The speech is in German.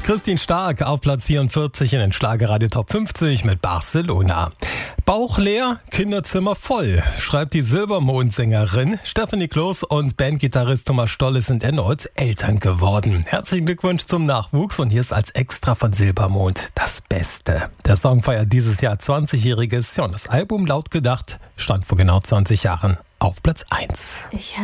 Christine Stark auf Platz 44 in den Schlagerradio Top 50 mit Barcelona. Bauch leer, Kinderzimmer voll, schreibt die Silbermond-Sängerin. Stephanie Kloß und Bandgitarrist Thomas Stolle sind erneut Eltern geworden. Herzlichen Glückwunsch zum Nachwuchs und hier ist als Extra von Silbermond das Beste. Der Song feiert dieses Jahr 20-jähriges. Ja, und das Album Laut gedacht stand vor genau 20 Jahren auf Platz 1.